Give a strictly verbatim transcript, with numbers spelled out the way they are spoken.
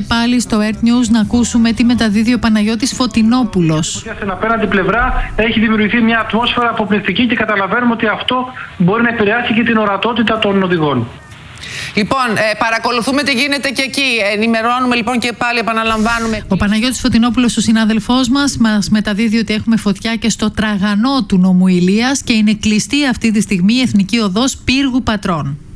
και πάλι στο Earth News να ακούσουμε τι μεταδίδει ο Παναγιώτης Φωτεινόπουλος. Στην απέναντι πλευρά έχει δημιουργηθεί μια ατμόσφαιρα αποπνευστική και καταλαβαίνουμε ότι αυτό μπορεί να επηρεάσει και την ορατότητα των οδηγών. Λοιπόν, ε, παρακολουθούμε τι γίνεται και εκεί. Ενημερώνουμε λοιπόν και πάλι επαναλαμβάνουμε. Ο Παναγιώτης Φωτεινόπουλος, ο συνάδελφός μας, μας μεταδίδει ότι έχουμε φωτιά και στο τραγανό του νομού Ηλίας και είναι κλειστή αυτή τη στιγμή η Εθνική Οδός Πύργου Πατρών.